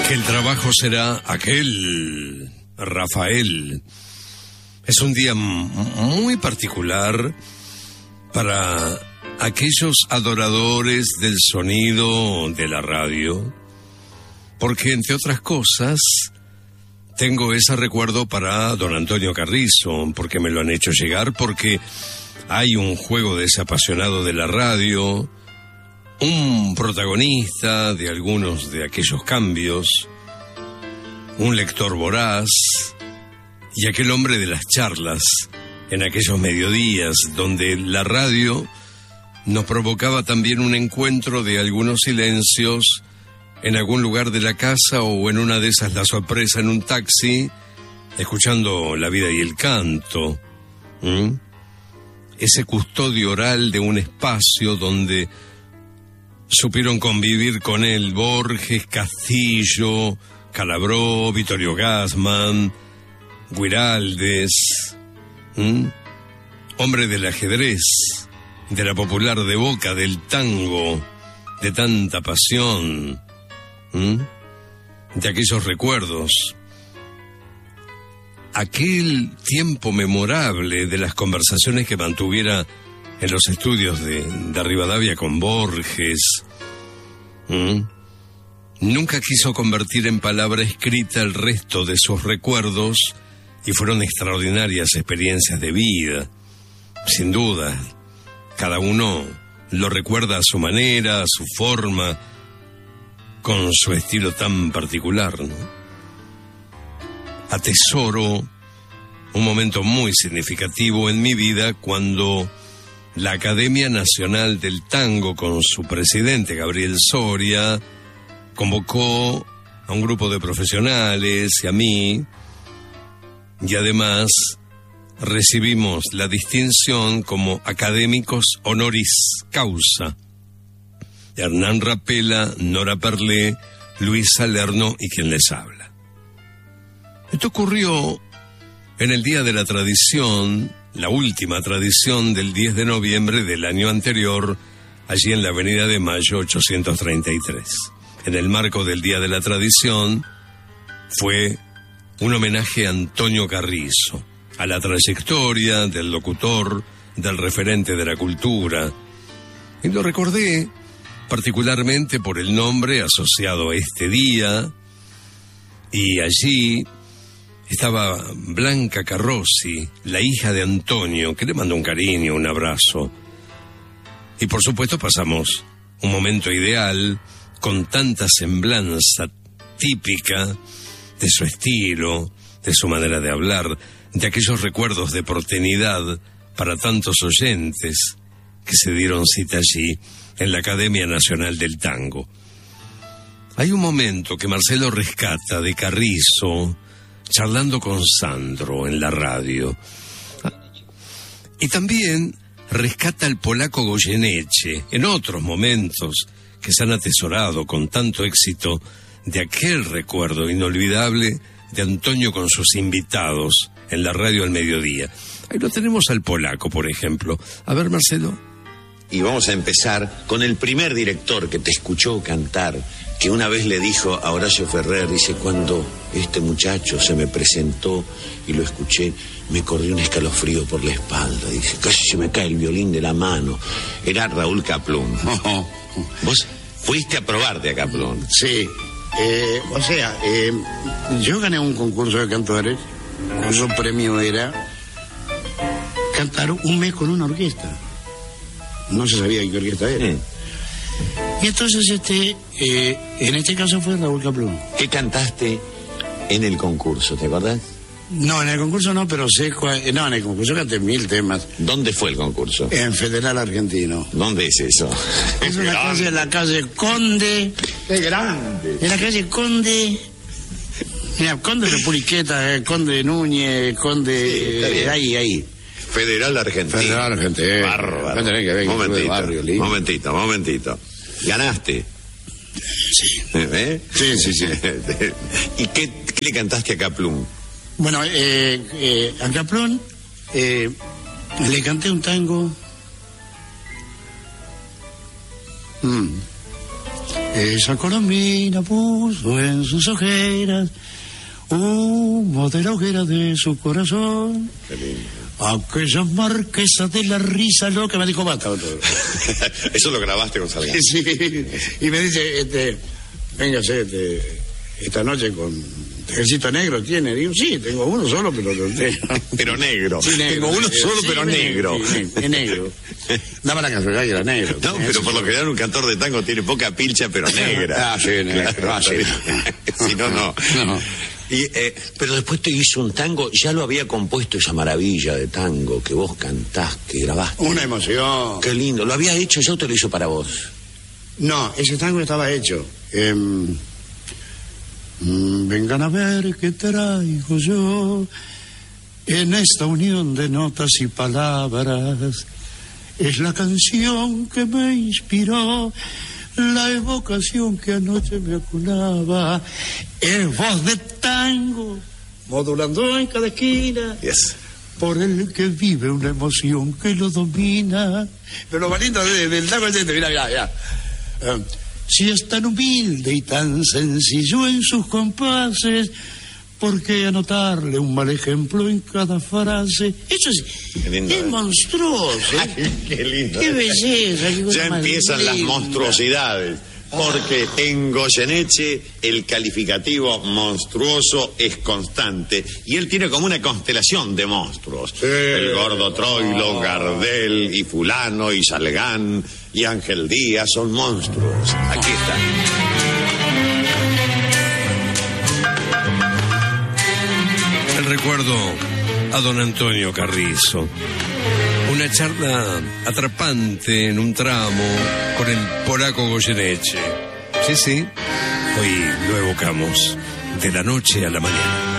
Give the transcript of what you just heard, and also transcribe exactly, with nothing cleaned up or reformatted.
que el trabajo será aquel, Rafael. Es un día muy particular para aquellos adoradores del sonido de la radio, porque entre otras cosas tengo ese recuerdo para don Antonio Carrizo, porque me lo han hecho llegar, porque hay un juego de ese apasionado de la radio, un protagonista de algunos de aquellos cambios, un lector voraz y aquel hombre de las charlas en aquellos mediodías donde la radio nos provocaba también un encuentro de algunos silencios en algún lugar de la casa o en una de esas la sorpresa en un taxi, escuchando La vida y el canto. ¿Mm? Ese custodio oral de un espacio donde supieron convivir con él Borges, Castillo, Calabró, Vittorio Gassman, Guiraldes, ¿Mm? hombre del ajedrez, de la popular de Boca, del tango, de tanta pasión, ¿Mm? de aquellos recuerdos, aquel tiempo memorable de las conversaciones que mantuviera en los estudios de, de Rivadavia con Borges. ¿Mm? Nunca quiso convertir en palabra escrita el resto de sus recuerdos y fueron extraordinarias experiencias de vida. Sin duda, cada uno lo recuerda a su manera, a su forma, con su estilo tan particular, ¿no? Atesoro un momento muy significativo en mi vida cuando la Academia Nacional del Tango, con su presidente Gabriel Soria, convocó a un grupo de profesionales y a mí, y además recibimos la distinción como académicos honoris causa. Hernán Rapela, Nora Perlé, Luis Salerno y quien les habla. Esto ocurrió en el Día de la Tradición, la última tradición del diez de noviembre del año anterior, allí en la Avenida de Mayo ochocientos treinta y tres. En el marco del Día de la Tradición fue un homenaje a Antonio Carrizo, a la trayectoria del locutor, del referente de la cultura. Y lo recordé particularmente por el nombre asociado a este día, y allí estaba Blanca Carrozzi, la hija de Antonio, que le mandó un cariño, un abrazo. Y por supuesto pasamos un momento ideal, con tanta semblanza típica de su estilo, de su manera de hablar, de aquellos recuerdos de porteñidad para tantos oyentes que se dieron cita allí en la Academia Nacional del Tango. Hay un momento que Marcelo rescata de Carrizo charlando con Sandro en la radio. Y también rescata al polaco Goyeneche en otros momentos que se han atesorado con tanto éxito de aquel recuerdo inolvidable de Antonio con sus invitados en la radio al mediodía. Ahí lo tenemos al polaco, por ejemplo. A ver, Marcelo. Y vamos a empezar con el primer director que te escuchó cantar, que una vez le dijo a Horacio Ferrer, dice, cuando este muchacho se me presentó y lo escuché, me corrió un escalofrío por la espalda, dice, casi se me cae el violín de la mano. Era Raúl Kaplún. ¿Vos fuiste a probarte a Kaplún? Sí, eh, o sea, eh, yo gané un concurso de cantores, cuyo premio era cantar un mes con una orquesta. No se sabía qué orquesta era. Mm. Y entonces, este, eh, en este caso fue Raúl Kaplún. ¿Qué cantaste en el concurso, te acordás? No, en el concurso no, pero sé cuál... No, en el concurso canté mil temas. ¿Dónde fue el concurso? En Federal Argentino. ¿Dónde es eso? Es una calle, en la calle Conde. ¡Qué grande! En la calle Conde... Mira, Conde de Puriqueta, eh, Conde Núñez, Conde... Sí, eh, ahí, ahí. Federal Argentino. Federal Argentino. Bárbaro. Que ver, momentito, barrio, momentito, momentito. ¿Ganaste? Sí. ¿Eh? Sí, sí, sí. ¿Y qué, qué le cantaste a Kaplún? Bueno, eh, eh, a Kaplún eh, le canté un tango. Mm. Esa colombina puso en sus ojeras humo de la hoguera de su corazón. Qué lindo. Aquella marquesa de la risa loca me dijo basta. Eso lo grabaste con Salgado. Sí, y me dice, este, véngase este, esta noche con trajecito negro, ¿tiene? Digo, sí, tengo uno solo, pero lo tengo. Pero negro. Sí, negro. Tengo uno Sí, solo, sí, pero sí, negro. Sí, sí, es negro. Dame la casualidad y era negro. No, pero por lo general un cantor de tango tiene poca pilcha, pero negra. Ah, sí, negro. Ah, sí. Si no, no. No. Y, eh, pero después te hizo un tango, ya lo había compuesto esa maravilla de tango que vos cantás, que grabaste. Una emoción. Qué lindo. ¿Lo había hecho ya o te lo hizo para vos? No, ese tango estaba hecho. Eh, mm, vengan a ver qué traigo yo en esta unión de notas y palabras. Es la canción que me inspiró, la evocación que anoche me acunaba. Es voz de tango, modulando en cada esquina. Yes. Por el que vive una emoción que lo domina. Pero lo más lindo de- del tango es este, mira, mira, mira. Eh, si es tan humilde y tan sencillo en sus compases, ¿por qué anotarle un mal ejemplo en cada frase? Eso es, Qué lindo, es ¿eh? monstruoso. ¿eh? Ay, qué lindo. Qué belleza. Qué cosa Ya más empiezan las linda. monstruosidades. Porque en Goyeneche el calificativo monstruoso es constante. Y él tiene como una constelación de monstruos. Sí. El gordo Troilo, Gardel, y Fulano, y Salgán, y Ángel Díaz son monstruos. Aquí está. El recuerdo a don Antonio Carrizo. Una charla atrapante en un tramo con el polaco Goyeneche. Sí, sí, hoy lo evocamos de la noche a la mañana.